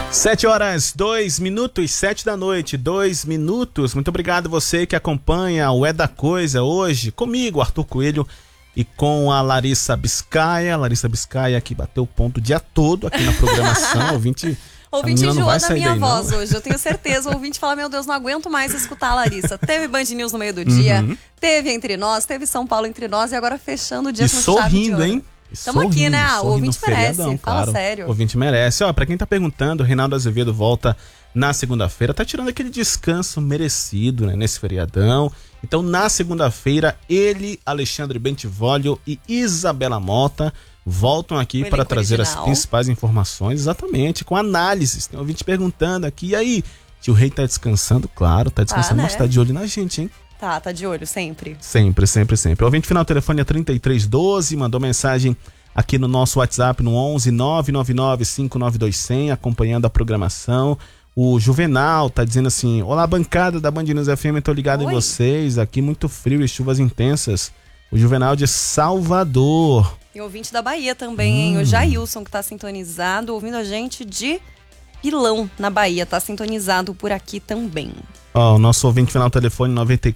7 horas, 2 minutos, 7 da noite, 2 minutos. Muito obrigado você que acompanha o É da Coisa hoje comigo, Arthur Coelho, e com a Larissa Biscaia. Larissa Biscaia que bateu o ponto o dia todo aqui na programação. Ouvinte enjoou da minha voz hoje, eu tenho certeza. O ouvinte fala, meu Deus, não aguento mais escutar a Larissa. Teve Band News no meio do dia, teve Entre Nós, teve São Paulo Entre Nós e agora fechando o dia e com chave de ouro. sorrindo, hein? Estamos aqui, né? O ouvinte merece, fala claro. sério. O ouvinte merece. Ó, pra quem tá perguntando, Reinaldo Azevedo volta na segunda-feira, tá tirando aquele descanso merecido, né, nesse feriadão. Então, na segunda-feira, ele, Alexandre Bentivolio e Isabela Mota voltam aqui para trazer as principais informações, exatamente, com análises. Tem um ouvinte perguntando aqui, e aí, tio Rei tá descansando? Claro, tá descansando, mas tá de olho na gente, hein? Tá de olho, sempre. Sempre. O ouvinte final do telefone é 3312, mandou mensagem aqui no nosso WhatsApp no 11 999 59200, acompanhando a programação. O Juvenal tá dizendo assim, olá bancada da Band News FM, tô ligado em vocês, aqui muito frio e chuvas intensas. O Juvenal de Salvador. E ouvinte da Bahia também, hein? O Jailson que tá sintonizado, ouvindo a gente de Pilão, na Bahia, tá sintonizado por aqui também. Ó, o nosso ouvinte final do telefone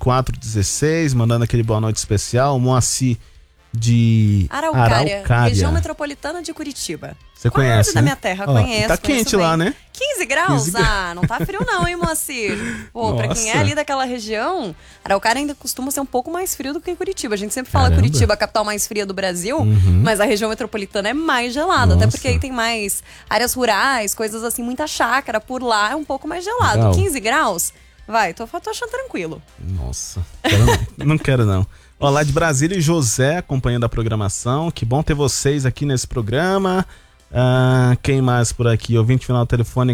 9416, mandando aquele boa noite especial, o Moacir de Araucária, região metropolitana de Curitiba. Você conhece, da minha terra, conheço. Tá quente lá, né? 15 graus? Ah, não tá frio não, hein, Moacir? Pô, pra quem é ali daquela região, Araucária ainda costuma ser um pouco mais frio do que Curitiba. A gente sempre fala Curitiba, a capital mais fria do Brasil, mas a região metropolitana é mais gelada, até porque aí tem mais áreas rurais, coisas assim, muita chácara. Por lá é um pouco mais gelado. Legal. 15 graus? Vai, tô achando tranquilo. Nossa, não quero não. Ó, lá de Brasília, o José acompanhando a programação. Que bom ter vocês aqui nesse programa. Quem mais por aqui? Ouvinte final do telefone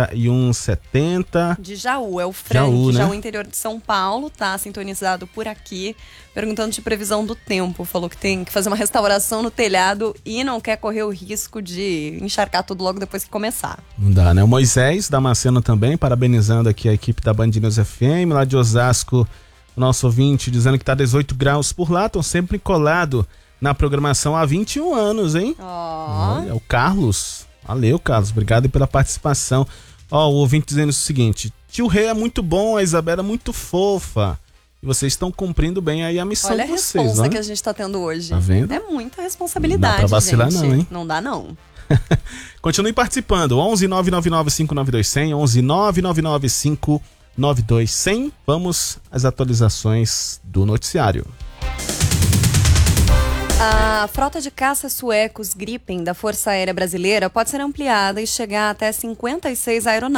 4170. De Jaú, é o Frank, Jaú, né? Interior de São Paulo, tá sintonizado por aqui, perguntando de previsão do tempo. Falou que tem que fazer uma restauração no telhado e não quer correr o risco de encharcar tudo logo depois que começar. Não dá, né? O Moisés Damasceno também, parabenizando aqui a equipe da Band News FM, lá de Osasco, o nosso ouvinte dizendo que tá 18 graus por lá, estão sempre colado na programação há 21 anos, hein? Olha, o Carlos. Valeu, Carlos. Obrigado pela participação. Ó, o ouvinte dizendo o seguinte, tio Rei é muito bom, a Isabela é muito fofa. E vocês estão cumprindo bem aí a missão de vocês, né? Olha a responsa que a gente tá tendo hoje. Tá vendo? É muita responsabilidade, não dá pra vacilar, gente. Não, hein? Não dá, não. Continue participando. 11 999 59200, 11 999 59200. Vamos às atualizações do noticiário. A frota de caça suecos Gripen da Força Aérea Brasileira pode ser ampliada e chegar até 56 aeronaves.